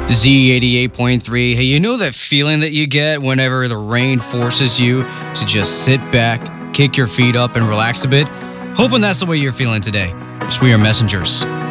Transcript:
Z88.3. Hey, you know that feeling that you get whenever the rain forces you to just sit back, kick your feet up, and relax a bit? Hoping that's the way you're feeling today. Just we are messengers.